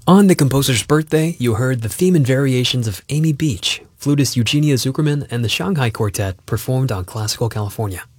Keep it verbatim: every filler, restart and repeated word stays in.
On the composer's birthday, you heard the theme and variations of Amy Beach, flutist Eugenia Zuckerman, and the Shanghai Quartet performed on Classical California.